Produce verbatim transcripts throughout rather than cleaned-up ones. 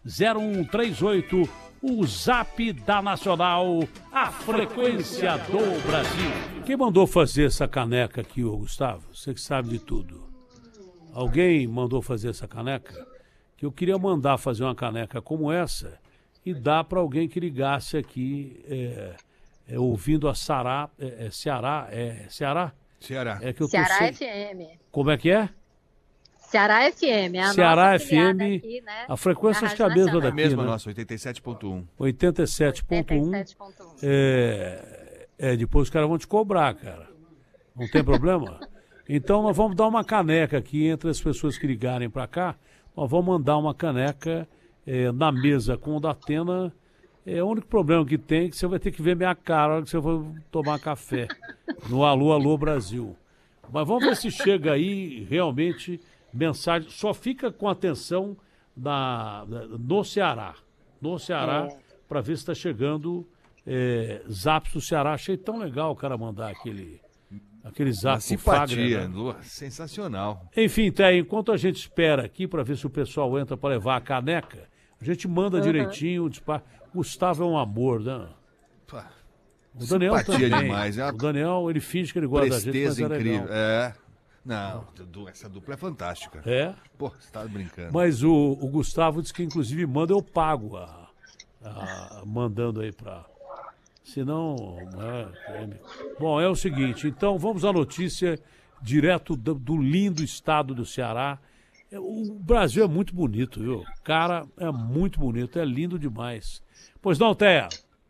zero um três oito, o Zap da Nacional, a frequência do Brasil. Quem mandou fazer essa caneca aqui, ô Gustavo? Você que sabe de tudo. Alguém mandou fazer essa caneca? Que eu queria mandar fazer uma caneca como essa e dar para alguém que ligasse aqui, é, é, ouvindo a Sará, é, é Ceará, é Ceará? Ceará. É que eu Ceará sem... F M. Como é que é? Ceará F M, é a Ceará nossa F M, aqui, né? a frequência acho que é a Rádio mesma Nacional. daqui, É mesmo, né? nossa, oitenta e sete ponto um. oitenta e sete ponto um. oitenta e sete ponto um. É, é, depois os caras vão te cobrar, cara. Não tem problema? Então nós vamos dar uma caneca aqui entre as pessoas que ligarem para cá. Nós vamos mandar uma caneca é, na mesa com o da Atena. É, o único problema que tem é que você vai ter que ver minha cara na hora que você for tomar café no Alô, Alô Brasil. Mas vamos ver se chega aí realmente mensagem. Só fica com atenção na, no Ceará. No Ceará, É. para ver se está chegando é, zaps do Ceará. Achei tão legal o cara mandar aquele, aquele zap. Uma simpatia, Fagner, né? Lu, sensacional. Enfim, Té, enquanto a gente espera aqui para ver se o pessoal entra para levar a caneca, a gente manda Uhum. direitinho. Dispara. Gustavo é um amor, né? Pá, O Daniel simpatia também. demais, é uma O Daniel, ele finge que ele gosta da gente, mas presteza é legal. incrível. É. Não, du- essa dupla é fantástica. É, Pô, você tá brincando. mas o, o Gustavo disse que inclusive manda, eu pago a, a- mandando aí pra... Senão... Né, bom, é o seguinte, então vamos à notícia direto do, do lindo estado do Ceará. É, o Brasil é muito bonito, viu? Cara, é muito bonito, é lindo demais. Pois não, Thea?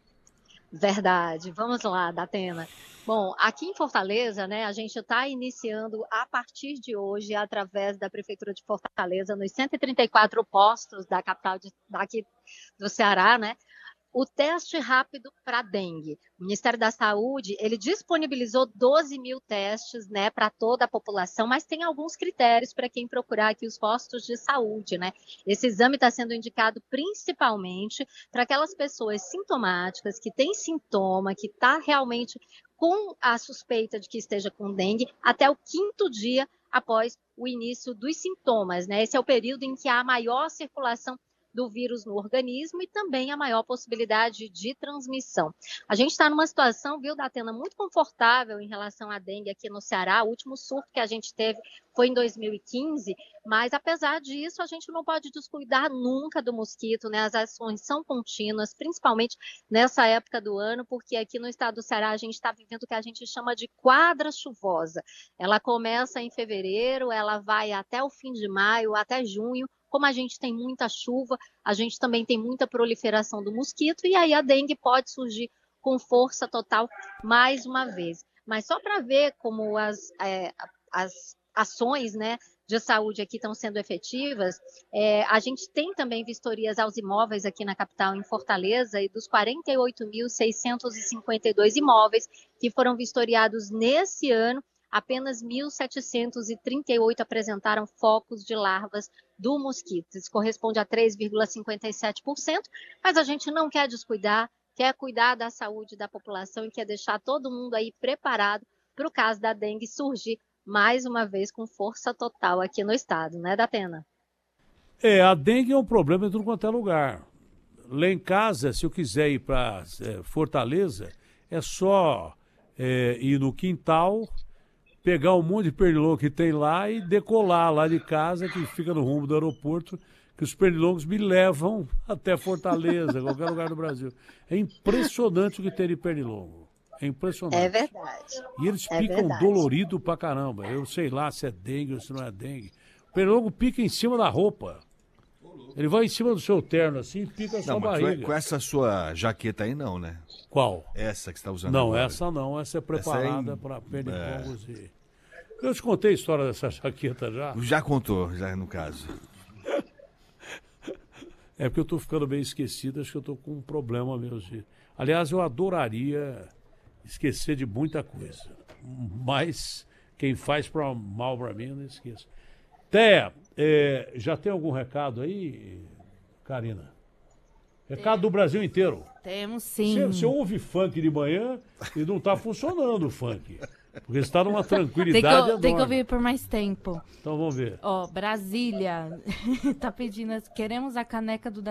Verdade. Vamos lá, Datena. Bom, aqui em Fortaleza, né, a gente está iniciando a partir de hoje, através da Prefeitura de Fortaleza, nos cento e trinta e quatro postos da capital de, daqui do Ceará, né, o teste rápido para dengue. O Ministério da Saúde, ele disponibilizou doze mil testes, né, para toda a população, mas tem alguns critérios para quem procurar aqui os postos de saúde, né? Esse exame está sendo indicado principalmente para aquelas pessoas sintomáticas, que têm sintoma, que está realmente com a suspeita de que esteja com dengue, até o quinto dia após o início dos sintomas, né? Esse é o período em que há a maior circulação do vírus no organismo e também a maior possibilidade de transmissão. A gente está numa situação, viu, Datena, muito confortável em relação à dengue aqui no Ceará. O último surto que a gente teve foi em dois mil e quinze, mas apesar disso, a gente não pode descuidar nunca do mosquito, né? As ações são contínuas, principalmente nessa época do ano, porque aqui no estado do Ceará a gente está vivendo o que a gente chama de quadra chuvosa. Ela começa em fevereiro, ela vai até o fim de maio, até junho. Como a gente tem muita chuva, a gente também tem muita proliferação do mosquito e aí a dengue pode surgir com força total mais uma vez. Mas só para ver como as, é, as ações, né, de saúde aqui estão sendo efetivas, é, a gente tem também vistorias aos imóveis aqui na capital, em Fortaleza, e dos quarenta e oito mil seiscentos e cinquenta e dois imóveis que foram vistoriados nesse ano, apenas mil setecentos e trinta e oito apresentaram focos de larvas do mosquito. Isso corresponde a três vírgula cinquenta e sete por cento, mas a gente não quer descuidar, quer cuidar da saúde da população e quer deixar todo mundo aí preparado para o caso da dengue surgir mais uma vez com força total aqui no estado, né, Datena? É, a dengue é um problema em tudo quanto é lugar. Lá em casa, se eu quiser ir para é, Fortaleza, é só é, ir no quintal, pegar um monte de pernilongo que tem lá e decolar lá de casa, que fica no rumo do aeroporto, que os pernilongos me levam até Fortaleza, qualquer lugar do Brasil. É impressionante o que tem de pernilongo. É impressionante. É verdade. E eles É picam verdade. dolorido pra caramba. Eu sei lá se é dengue ou se não é dengue. O pernilongo pica em cima da roupa. Ele vai em cima do seu terno assim e pica a sua Não, mas barriga. com essa sua jaqueta aí não, né? Qual? Essa que você tá usando Não, agora. essa não. Essa é preparada em- para pernilongos e... Eu te contei a história dessa jaqueta já. Já contou, já no caso. É porque eu tô ficando bem esquecido, acho que eu tô com um problema mesmo. de- Aliás, eu adoraria esquecer de muita coisa. Mas quem faz pra mal para mim, eu não esqueço. Té, é, já tem algum recado aí, Karina? Recado do Brasil inteiro. Temos sim. Você, você ouve funk de manhã e não está funcionando o funk. Porque você está numa Tem tranquilidade que, enorme. tem que ouvir por mais tempo. Então vamos ver. Ó, Brasília tá pedindo, queremos a caneca do